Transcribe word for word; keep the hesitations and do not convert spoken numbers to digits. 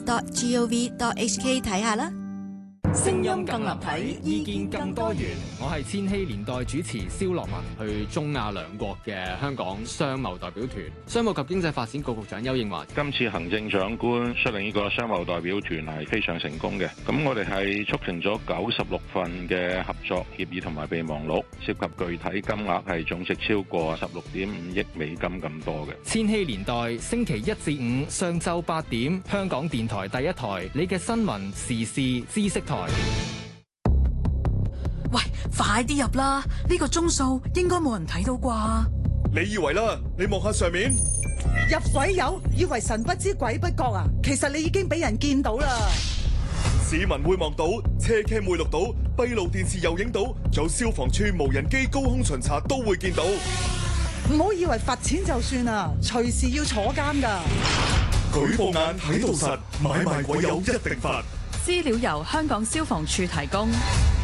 dot gov dot hk 睇下啦。 聲音更立體，意見更多元。我係千禧年代主持蕭樂文，去中亞兩國嘅香港商貿代表團。商務及經濟發展局局長丘應樺， 今次行政長官率領呢個商貿代表團係非常成功嘅。咁我哋係促成咗九十六份嘅合作協議同埋備忘錄，涉及具體金額係總值超過十六點五億美金咁多嘅。 千禧年代星期一至五上晝八點，香港電台第一台，你嘅新聞時事知識台。 喂，快啲入啦！呢個鐘數應該冇人睇到啩？ 你以為啦？你望下上面， 入鬼友以為神不知鬼不覺啊！其實你已經俾人見到啦。 市民會望到，車 cam 會錄到，閉路電視又影到，仲有消防處無人機高空巡查都會見到。 唔好以為罰錢就算啦，隨時要坐監噶。 舉報眼睇到實，買賣鬼友一定罰。 資料由香港消防處提供。